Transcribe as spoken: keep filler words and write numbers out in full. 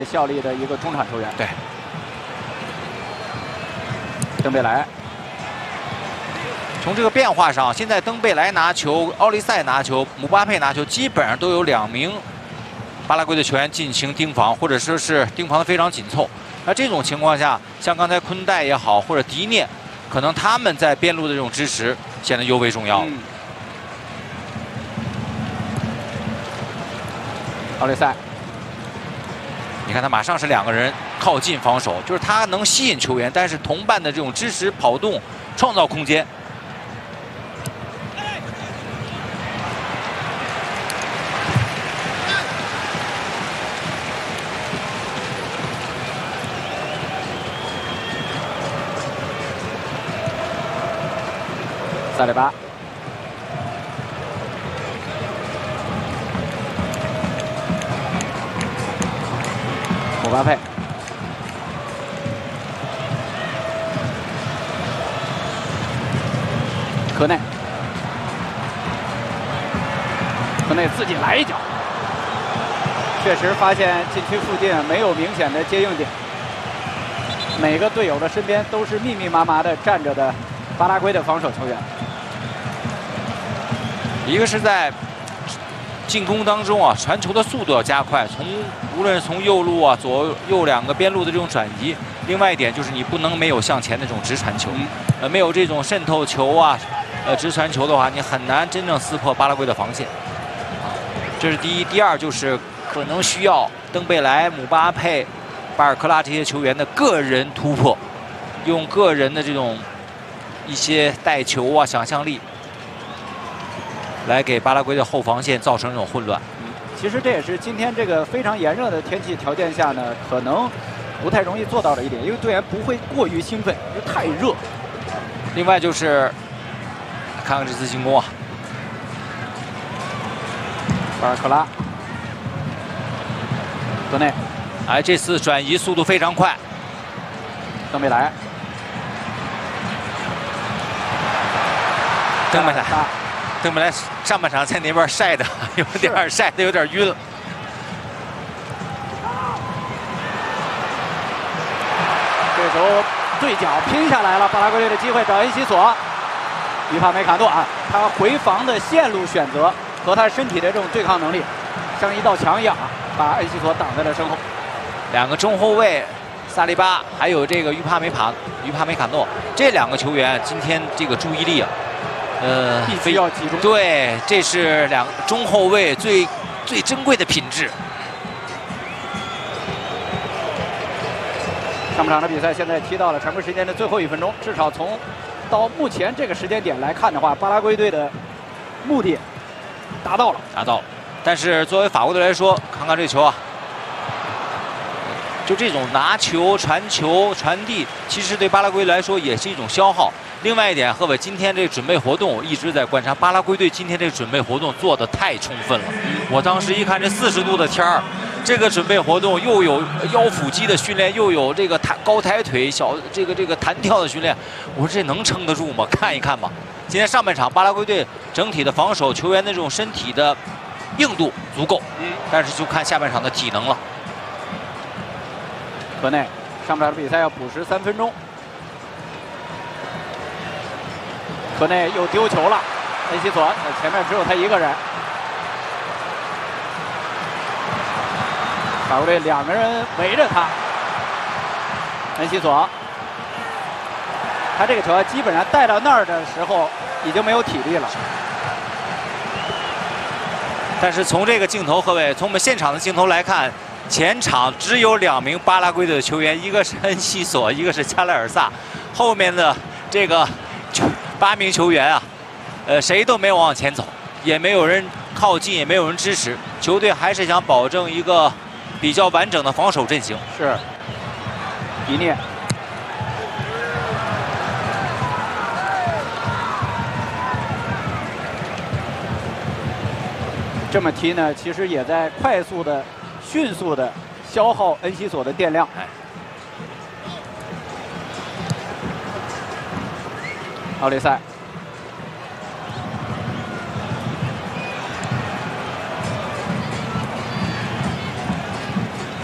效力的一个中场球员。 对， 登贝莱。 从这个变化上，现在登贝莱拿球，奥利塞拿球，姆巴佩拿球，基本上都有两名巴拉圭的球员进行盯防，或者说是盯防的非常紧凑。那这种情况下，像刚才昆代也好，或者迪涅，可能他们在边路的这种支持显得尤为重要。嗯、 奥利塞。 你看他马上是两个人靠近防守，就是他能吸引球员，但是同伴的这种支持、跑动、创造空间。 萨里巴。 姆巴佩，科内，科内自己来一脚，确实发现禁区附近没有明显的接应点，每个队友的身边都是密密麻麻的站着的巴拉圭的防守球员， 一个是在 进攻当中啊，传球的速度要加快，从无论是从右路啊、左右两个边路的这种转移，另外一点就是你不能没有向前的这种直传球，嗯、呃，没有这种渗透球啊，呃，直传球的话，你很难真正撕破巴拉圭的防线。这是第一，第二就是可能需要登贝莱、姆巴佩、巴尔克拉这些球员的个人突破，用个人的这种一些带球啊、想象力。 来给巴拉圭的后防线造成这种混乱。 嗯，其实这也是今天这个非常炎热的天气条件下呢，可能不太容易做到的一点，因为队员不会过于兴奋，因为太热。 另外就是看看这次进攻啊， 巴尔克拉，科内， 哎，这次转移速度非常快。 登贝莱， 登贝莱。 登贝莱上半场在那边晒的有点晒的有点晕了。 这时候对角拼下来了，巴拉圭队的机会找恩西索，于帕梅卡诺啊，他回防的线路选择和他身体的这种对抗能力，像一道墙一样啊，把恩西索挡在了身后。 两个中后卫萨利巴还有这个于帕梅卡于帕梅卡诺这两个球员今天这个注意力啊。 呃， 必须要集中。 对，这是两中后卫最最珍贵的品质。 上半场的比赛现在踢到了常规时间的最后一分钟，至少从到目前这个时间点来看的话，巴拉圭队的目的达到了， 达到了。但是作为法国队来说，看看这球啊，就这种拿球、传球、传递，其实对巴拉圭来说也是一种消耗。 另外一点，贺伟今天这准备活动，我一直在观察巴拉圭队今天这准备活动做得太充分了。我当时一看这四十度的天儿，这个准备活动又有腰腹肌的训练，又有这个抬高抬腿、小这个这个弹跳的训练，我说这能撑得住吗？看一看吧。今天上半场巴拉圭队整体的防守，球员的这种身体的硬度足够，嗯，但是就看下半场的体能了。 科内，上半场的比赛要补时三分钟。 科内又丢球了，恩西索在前面只有他一个人，法国队两个人围着他，恩西索，他这个球基本上带到那儿的时候已经没有体力了。 但是从这个镜头，各位从我们现场的镜头来看，前场只有两名巴拉圭队的球员，一个是恩西索，一个是加莱尔萨，后面的这个。 八名球员啊，呃，谁都没有往前走，也没有人靠近，也没有人支持。球队还是想保证一个比较完整的防守阵型。 是，迪涅，这么踢呢，其实也在快速的、迅速的消耗恩西索的电量。 哎。 奥利塞，